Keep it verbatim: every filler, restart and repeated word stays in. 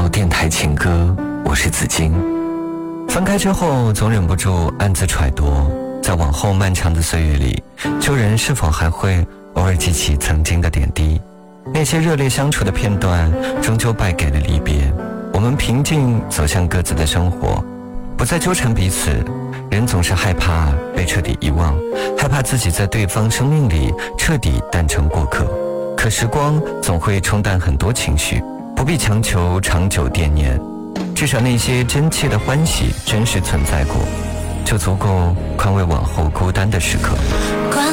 到电台情歌，我是子金。分开之后总忍不住暗自揣度，在往后漫长的岁月里，旧人是否还会偶尔记起曾经的点滴？那些热烈相处的片段终究败给了离别，我们平静走向各自的生活，不再纠缠彼此。人总是害怕被彻底遗忘，害怕自己在对方生命里彻底淡成过客。可时光总会冲淡很多情绪，不必强求长久惦念，至少那些真切的欢喜真实存在过，就足够宽慰往后孤单的时刻。